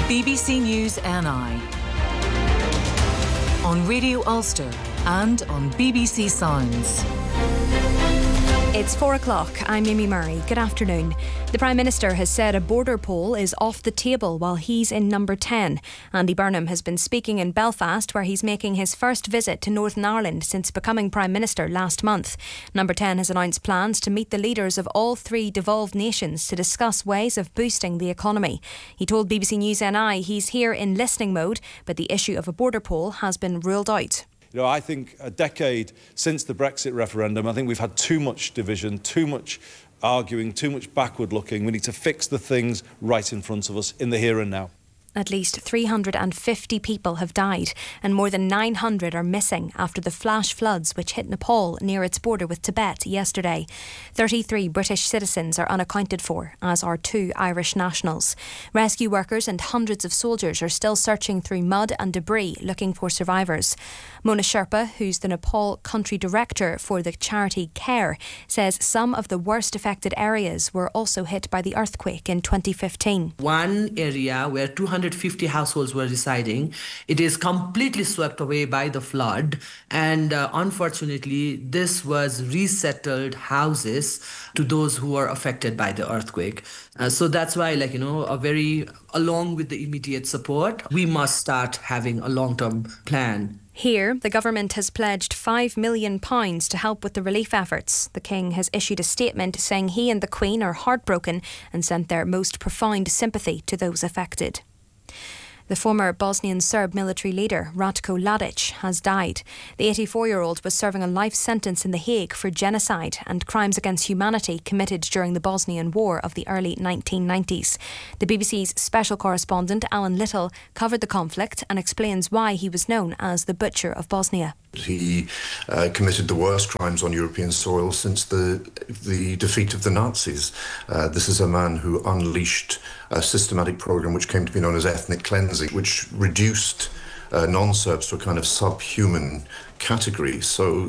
BBC News NI on Radio Ulster and on BBC Sounds. It's 4 o'clock. I'm Mimi Murray. Good afternoon. The Prime Minister has said a border poll is off the table while he's in number 10. Andy Burnham has been speaking in Belfast, where he's making his first visit to Northern Ireland since becoming Prime Minister last month. Number 10 has announced plans to meet the leaders of all three devolved nations to discuss ways of boosting the economy. He told BBC News NI he's here in listening mode, but the issue of a border poll has been ruled out. You know, I think a decade since the Brexit referendum, I think we've had too much division, too much arguing, too much backward looking. We need to fix the things right in front of us in the here and now. At least 350 people have died and more than 900 are missing after the flash floods which hit Nepal near its border with Tibet yesterday. 33 British citizens are unaccounted for, as are 2 Irish nationals. Rescue workers and hundreds of soldiers are still searching through mud and debris looking for survivors. Mona Sherpa, who's the Nepal country director for the charity CARE, says some of the worst affected areas were also hit by the earthquake in 2015. One area where 250 households were residing, it is completely swept away by the flood, and unfortunately this was resettled houses to those who were affected by the earthquake. So that's why, along with the immediate support, we must start having a long-term plan. Here, the government has pledged £5 million to help with the relief efforts. The King has issued a statement saying he and the Queen are heartbroken and sent their most profound sympathy to those affected. The former Bosnian Serb military leader, Ratko Mladic, has died. The 84-year-old was serving a life sentence in The Hague for genocide and crimes against humanity committed during the Bosnian War of the early 1990s. The BBC's special correspondent, Alan Little, covered the conflict and explains why he was known as the Butcher of Bosnia. He committed the worst crimes on European soil since the defeat of the Nazis. This is a man who unleashed a systematic program which came to be known as ethnic cleansing, which reduced non-Serbs to a kind of subhuman category. So,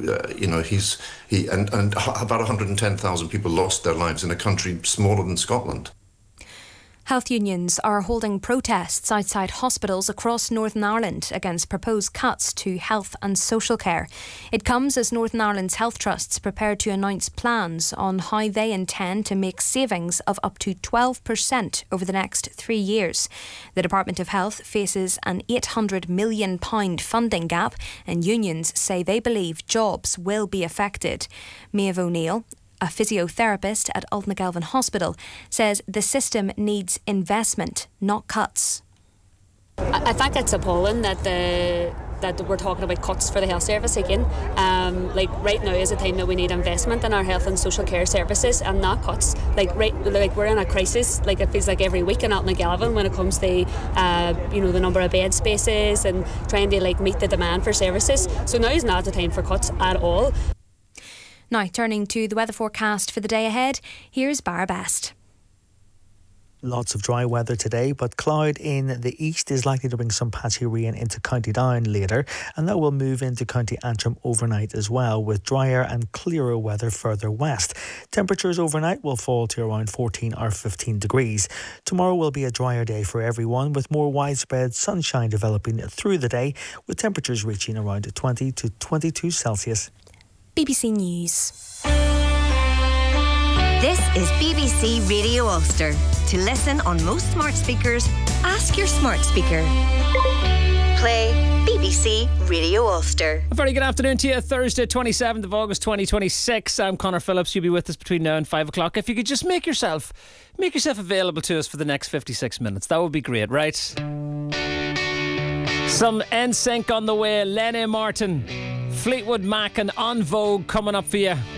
about 110,000 people lost their lives in a country smaller than Scotland. Health unions are holding protests outside hospitals across Northern Ireland against proposed cuts to health and social care. It comes as Northern Ireland's health trusts prepare to announce plans on how they intend to make savings of up to 12% over the next 3 years. The Department of Health faces an £800 million funding gap, and unions say they believe jobs will be affected. Maeve O'Neill, a physiotherapist at Altnagelvin Hospital, says the system needs investment, not cuts. I think it's appalling that we're talking about cuts for the health service again. Right now is a time that we need investment in our health and social care services and not cuts. We're in a crisis. It feels like every week in Altnagelvin when it comes to the number of bed spaces and trying to meet the demand for services. So now is not the time for cuts at all. Now, turning to the weather forecast for the day ahead, here's Barra Best. Lots of dry weather today, but cloud in the east is likely to bring some patchy rain into County Down later, and that will move into County Antrim overnight as well, with drier and clearer weather further west. Temperatures overnight will fall to around 14 or 15 degrees. Tomorrow will be a drier day for everyone, with more widespread sunshine developing through the day, with temperatures reaching around 20 to 22 Celsius. BBC News. This is BBC Radio Ulster. To listen on most smart speakers, ask your smart speaker. Play BBC Radio Ulster. A very good afternoon to you. Thursday, 27th of August 2026. I'm Conor Phillips. You'll be with us between now and 5 o'clock. If you could just make yourself available to us for the next 56 minutes, that would be great, right? Some NSYNC on the way. Lenny Martin, Fleetwood Mac and En Vogue coming up for you.